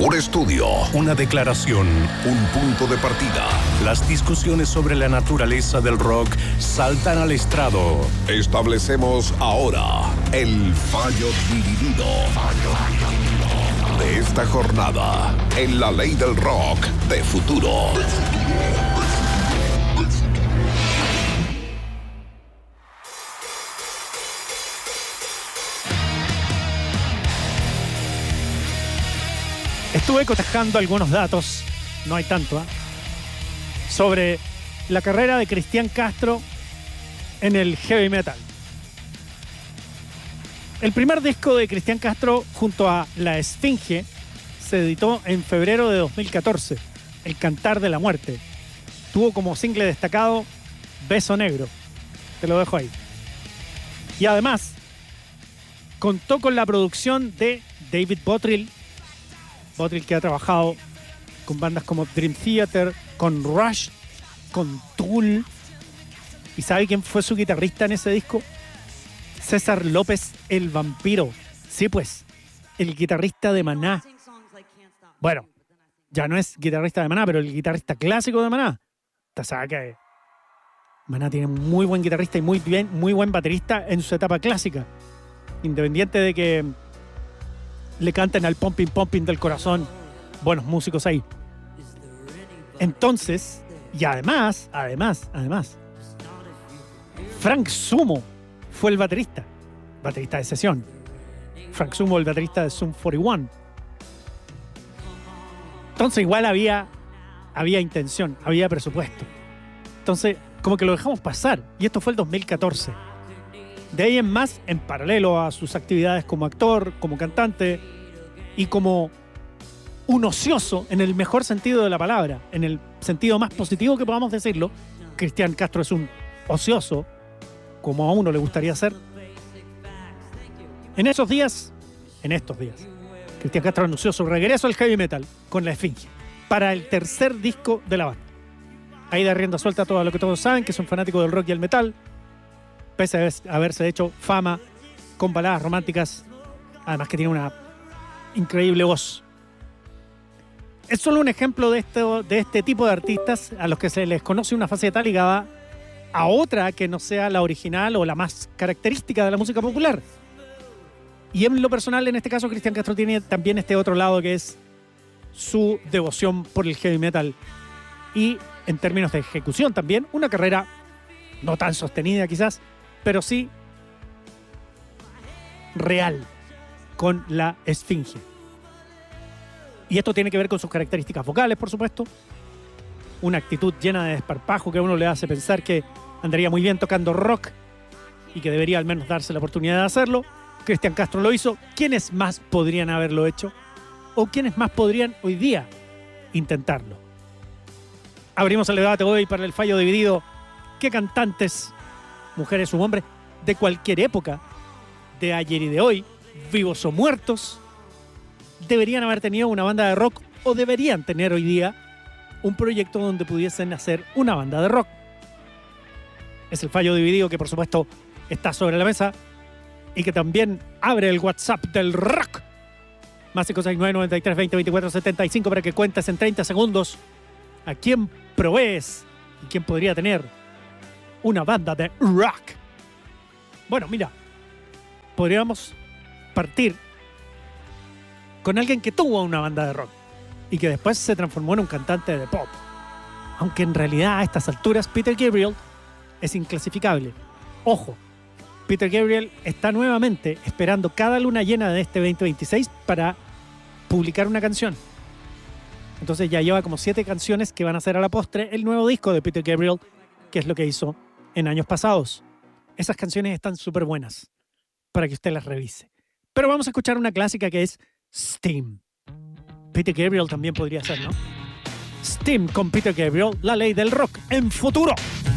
Un estudio, una declaración, un punto de partida. Las discusiones sobre la naturaleza del rock saltan al estrado. Establecemos ahora el fallo dividido de esta jornada en la ley del rock de futuro. Estuve cotejando algunos datos, no hay tanto, sobre la carrera de Cristian Castro en el heavy metal. El primer disco de Cristian Castro junto a La Esfinge se editó en febrero de 2014, El Cantar de la Muerte. Tuvo como single destacado Beso Negro. Te lo dejo ahí. Y además contó con la producción de David Bottrill, que ha trabajado con bandas como Dream Theater, con Rush, con Tool. ¿Y sabe quién fue su guitarrista en ese disco? César López, el Vampiro. Sí, pues, el guitarrista de Maná. Bueno, ya no es guitarrista de Maná, pero el guitarrista clásico de Maná. Te sabe que Maná tiene muy buen guitarrista y muy buen baterista en su etapa clásica. Independiente de que le canten al pumping del corazón, buenos músicos ahí. Entonces, y además, Frank Sumo fue el baterista de sesión. Frank Sumo, el baterista de Sum 41. Entonces igual había intención, había presupuesto. Entonces, como que lo dejamos pasar. Y esto fue el 2014. De ahí en más, en paralelo a sus actividades como actor, como cantante y como un ocioso en el mejor sentido de la palabra, en el sentido más positivo que podamos decirlo, Cristian Castro es un ocioso, como a uno le gustaría ser. En estos días, Cristian Castro anunció su regreso al heavy metal con La Esfinge para el tercer disco de la banda. Ahí da rienda suelta a todo lo que todos saben, que son fanáticos del rock y el metal, pese a haberse hecho fama con baladas románticas, además que tiene una increíble voz. Es solo un ejemplo de este tipo de artistas a los que se les conoce una faceta ligada a otra que no sea la original o la más característica de la música popular. Y en lo personal, en este caso, Cristian Castro tiene también este otro lado que es su devoción por el heavy metal. Y en términos de ejecución también, una carrera no tan sostenida quizás, pero sí real con La Esfinge. Y esto tiene que ver con sus características vocales, por supuesto. Una actitud llena de desparpajo que a uno le hace pensar que andaría muy bien tocando rock y que debería al menos darse la oportunidad de hacerlo. Cristian Castro lo hizo. ¿Quiénes más podrían haberlo hecho? ¿O quiénes más podrían hoy día intentarlo? Abrimos el debate hoy para el fallo dividido. ¿Qué cantantes, mujeres u hombres, de cualquier época, de ayer y de hoy, vivos o muertos, deberían haber tenido una banda de rock o deberían tener hoy día un proyecto donde pudiesen hacer una banda de rock? Es el fallo dividido que, por supuesto, está sobre la mesa y que también abre el WhatsApp del rock. Más 569 93 20 24 75 para que cuentes en 30 segundos a quién provees y quién podría tener una banda de rock. Bueno, mira, podríamos partir con alguien que tuvo una banda de rock y que después se transformó en un cantante de pop. Aunque en realidad a estas alturas Peter Gabriel es inclasificable. Ojo, Peter Gabriel está nuevamente esperando cada luna llena de este 2026 para publicar una canción. Entonces ya lleva como 7 canciones que van a ser a la postre el nuevo disco de Peter Gabriel, que es lo que hizo en años pasados. Esas canciones están súper buenas para que usted las revise. Pero vamos a escuchar una clásica que es Steam. Peter Gabriel también podría ser, ¿no? Steam con Peter Gabriel, la ley del rock en futuro.